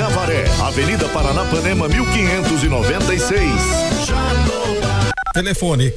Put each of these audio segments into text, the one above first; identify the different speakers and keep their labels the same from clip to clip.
Speaker 1: Avaré, Avenida Paranapanema 1596.
Speaker 2: Telefone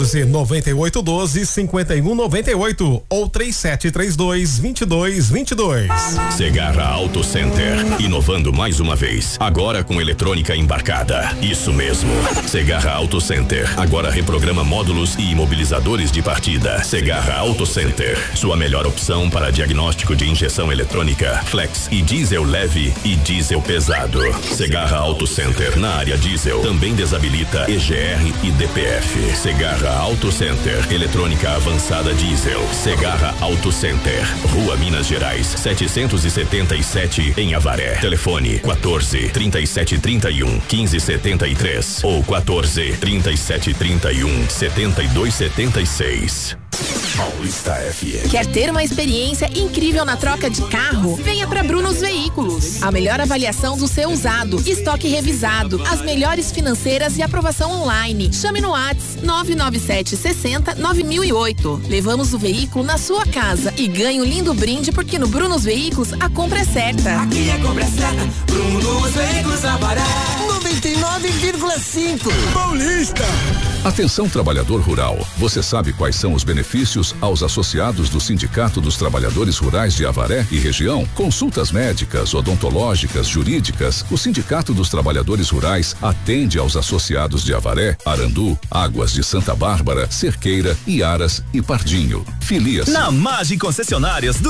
Speaker 2: 14-9812-5198 ou 3732-2222.
Speaker 3: Segarra Auto Center, inovando mais uma vez, agora com eletrônica embarcada. Isso mesmo. Segarra Auto Center, agora reprograma módulos e imobilizadores de partida. Segarra Auto Center, sua melhor opção para diagnóstico de injeção eletrônica, flex e diesel leve e diesel pesado. Segarra Auto Center, na área diesel, também desabilita EGR e DPF. Segarra Auto Center, eletrônica avançada diesel. Segarra Auto Center, Rua Minas Gerais, 777 em Avaré. Telefone 14-3731-1573 ou 14-3731-7276. Paulista FM.
Speaker 4: Quer ter uma experiência incrível na troca de carro? Venha para Brunos Veículos. A melhor avaliação do seu usado, estoque revisado, as melhores financeiras e aprovação online. Chame no WhatsApp 997 60 9008. Levamos o veículo na sua casa e ganhe um lindo brinde porque no Brunos Veículos a compra é certa.
Speaker 5: Aqui a compra é certa. Brunos Veículos Avaré 99,5 Paulista.
Speaker 6: Atenção, trabalhador rural. Você sabe quais são os benefícios aos associados do Sindicato dos Trabalhadores Rurais de Avaré e região? Consultas médicas, odontológicas, jurídicas. O Sindicato dos Trabalhadores Rurais atende aos associados de Avaré, Arandu, Águas de Santa Bárbara, Cerqueira, Iaras e Pardinho. Filia-se.
Speaker 7: Na Mage Concessionárias do